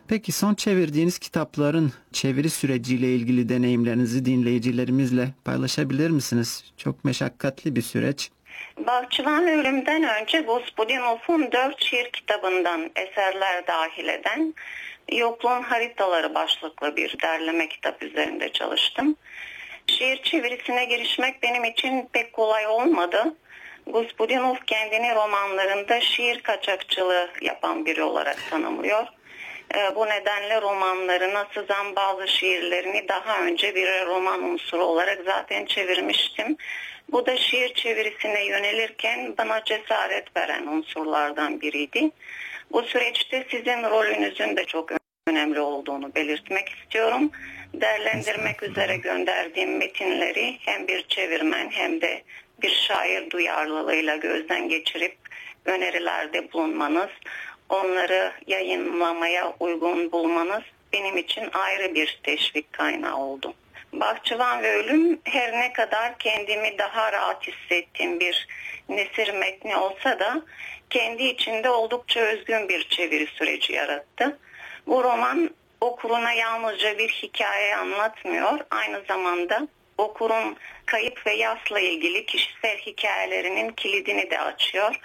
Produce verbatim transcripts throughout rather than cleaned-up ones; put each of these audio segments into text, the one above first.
Peki son çevirdiğiniz kitapların çeviri süreciyle ilgili deneyimlerinizi dinleyicilerimizle paylaşabilir misiniz? Çok meşakkatli bir süreç. Bahçıvan Ölüm'den önce Gospodinov'un dört şiir kitabından eserler dahil eden Yokluğun Haritaları başlıklı bir derleme kitap üzerinde çalıştım. Şiir çevirisine girişmek benim için pek kolay olmadı. Gospodinov kendini romanlarında şiir kaçakçılığı yapan biri olarak tanımlıyor. Bu nedenle romanlarına sızan bazı şiirlerini daha önce bir roman unsuru olarak zaten çevirmiştim. Bu da şiir çevirisine yönelirken bana cesaret veren unsurlardan biriydi. Bu süreçte sizin rolünüzün de çok önemli olduğunu belirtmek istiyorum. Değerlendirmek üzere gönderdiğim metinleri hem bir çevirmen hem de bir şair duyarlılığıyla gözden geçirip önerilerde bulunmanız, onları yayınlamaya uygun bulmanız benim için ayrı bir teşvik kaynağı oldu. Bahçıvan ve Ölüm her ne kadar kendimi daha rahat hissettiğim bir nesir metni olsa da kendi içinde oldukça özgün bir çeviri süreci yarattı. Bu roman okuruna yalnızca bir hikaye anlatmıyor, aynı zamanda okurun kayıp ve yasla ilgili kişisel hikayelerinin kilidini de açıyor.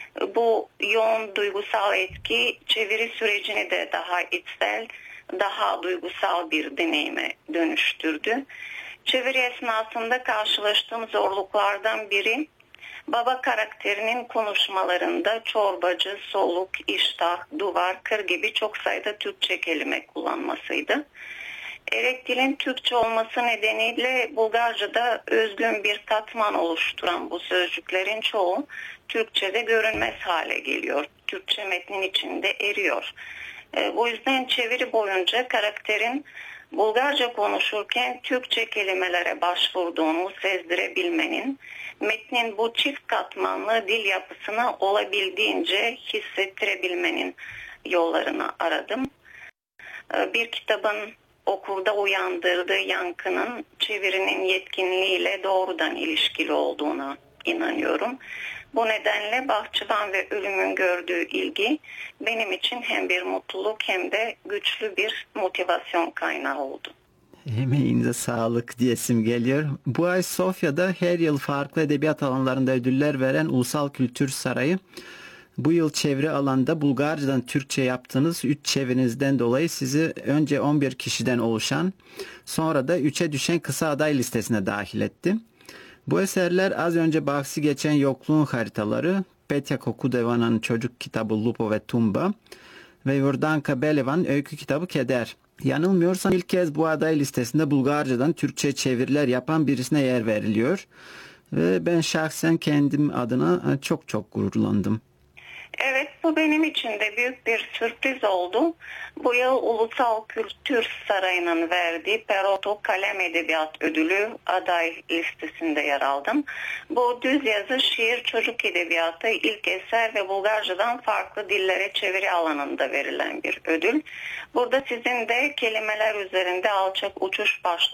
Bu yoğun duygusal etki çeviri sürecini de daha içsel, daha duygusal bir deneyime dönüştürdü. Çeviri esnasında karşılaştığım zorluklardan biri, baba karakterinin konuşmalarında çorbacı, soluk, iştah, duvar, kır gibi çok sayıda Türkçe kelime kullanmasıydı. Erek dilin Türkçe olması nedeniyle Bulgarca'da özgün bir katman oluşturan bu sözcüklerin çoğu Türkçe'de görünmez hale geliyor. Türkçe metnin içinde eriyor. E, bu yüzden çeviri boyunca karakterin Bulgarca konuşurken Türkçe kelimelere başvurduğunu sezdirebilmenin, metnin bu çift katmanlı dil yapısını olabildiğince hissettirebilmenin yollarını aradım. E, bir kitabın okurda uyandırdığı yankının çevirinin yetkinliğiyle doğrudan ilişkili olduğuna inanıyorum. Bu nedenle Bahçıvan ve Ölüm'ün gördüğü ilgi benim için hem bir mutluluk hem de güçlü bir motivasyon kaynağı oldu. Emeğinize sağlık diyesim geliyor. Bu ay Sofya'da her yıl farklı edebiyat alanlarında ödüller veren Ulusal Kültür Sarayı, bu yıl çeviri alanında Bulgarcadan Türkçe yaptığınız üç çevirinizden dolayı sizi önce on bir kişiden oluşan, sonra da üçe düşen kısa aday listesine dahil etti. Bu eserler az önce bahsi geçen Yokluğun Haritaları, Petya Kokudevan'ın çocuk kitabı Lupo ve Tumba ve Yordanka Belevan'ın öykü kitabı Keder. Yanılmıyorsam ilk kez bu aday listesinde Bulgarcadan Türkçe çeviriler yapan birisine yer veriliyor. Ve ben şahsen kendim adına çok çok gururlandım. Evet, bu benim için de büyük bir sürpriz oldu. Bu yıl Ulusal Kültür Sarayı'nın verdiği Peroto Kalem Edebiyat Ödülü aday listesinde yer aldım. Bu düz yazı, şiir, çocuk edebiyatı, ilk eser ve Bulgarcadan farklı dillere çeviri alanında verilen bir ödül. Burada sizin de kelimeler üzerinde alçak uçuş başlığı